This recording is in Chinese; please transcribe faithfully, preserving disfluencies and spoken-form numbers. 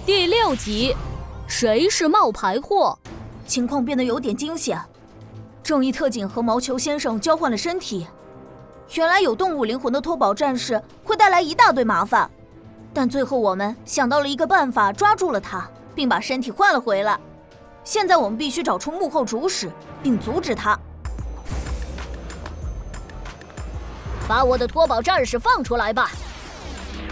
第六集，谁是冒牌货？ 情况变得有点惊险。正义特警和毛球先生交换了身体，原来有动物灵魂的脱保战士会带来一大堆麻烦，但最后我们想到了一个办法，抓住了他，并把身体换了回来。现在我们必须找出幕后主使，并阻止他。 把我的脱保战士放出来吧！